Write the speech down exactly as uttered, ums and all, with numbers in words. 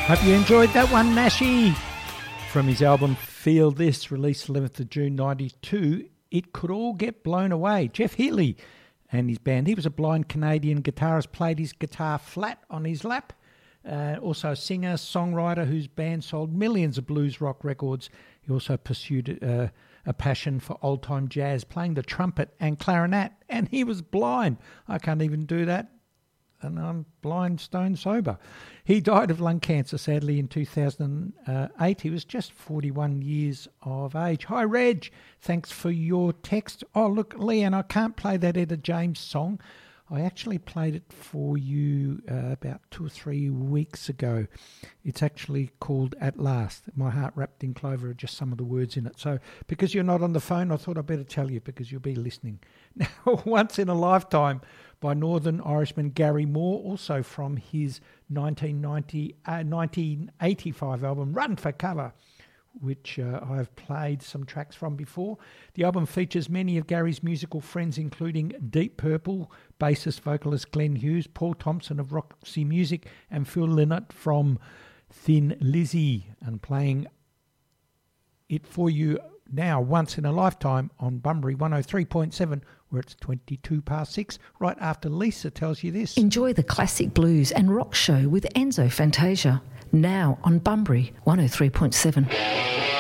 Hope you enjoyed that one, Nashi. From his album Feel This, released eleventh of June ninety-two, It Could All Get Blown Away. Jeff Healey and his band. He was a blind Canadian guitarist, played his guitar flat on his lap. Uh, also a singer, songwriter whose band sold millions of blues rock records. He also pursued uh, a passion for old-time jazz, playing the trumpet and clarinet, and he was blind. I can't even do that, and I'm blind, stone sober. He died of lung cancer, sadly, in two thousand eight. He was just forty-one years of age. Hi, Reg. Thanks for your text. Oh, look, Leanne, I can't play that Etta James song. I actually played it for you uh, about two or three weeks ago. It's actually called At Last. My Heart Wrapped in Clover are just some of the words in it. So because you're not on the phone, I thought I'd better tell you because you'll be listening. Now, Once in a Lifetime by Northern Irishman Gary Moore, also from his nineteen ninety, uh, nineteen eighty-five album Run for Cover, which uh, I've played some tracks from before. The album features many of Gary's musical friends, including Deep Purple, bassist vocalist Glenn Hughes, Paul Thompson of Roxy Music, and Phil Lynott from Thin Lizzy, and playing it for you now, Once in a Lifetime, on Bunbury one oh three point seven, where it's twenty-two past six, right after Lisa tells you this. Enjoy the classic blues and rock show with Enzo Fantasia, now on Bunbury one oh three point seven.